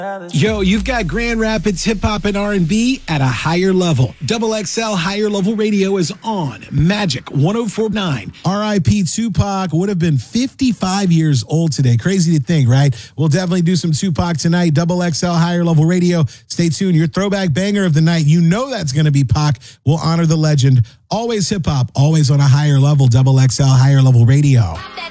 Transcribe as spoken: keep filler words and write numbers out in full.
Yo, you've got Grand Rapids hip hop and R and B at a higher level. Double X L Higher Level Radio is on Magic one oh four point nine. R I P Tupac would have been fifty-five years old today. Crazy to think, right? We'll definitely do some Tupac tonight. Double X L Higher Level Radio. Stay tuned. Your throwback banger of the night. You know that's going to be Pac. We'll honor the legend. Always hip hop, always on a higher level. Double X L Higher Level Radio.